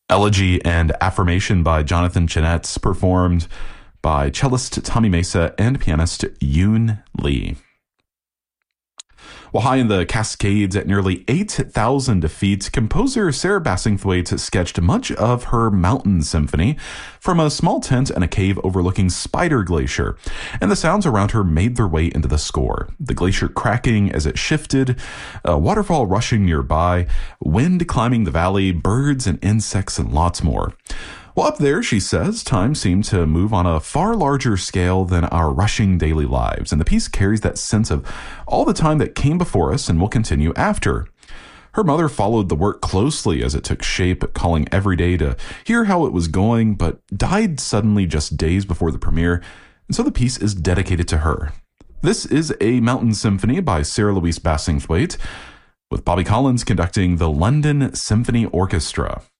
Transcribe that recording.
Elegy and Affirmation by Jonathan Chenetz, performed by cellist Tommy Mesa and pianist Yoon Lee. While high in the Cascades at nearly 8,000 feet, composer Sarah Bassingthwaighte sketched much of her Mountain Symphony from a small tent in a cave overlooking Spider Glacier, and the sounds around her made their way into the score. The glacier cracking as it shifted, a waterfall rushing nearby, wind climbing the valley, birds and insects, and lots more. Well, up there, she says, time seemed to move on a far larger scale than our rushing daily lives, and the piece carries that sense of all the time that came before us and will continue after. Her mother followed the work closely as it took shape, calling every day to hear how it was going, but died suddenly just days before the premiere, and so the piece is dedicated to her. This is a Mountain Symphony by Sarah Louise Bassingthwaighte, with Bobby Collins conducting the London Symphony Orchestra.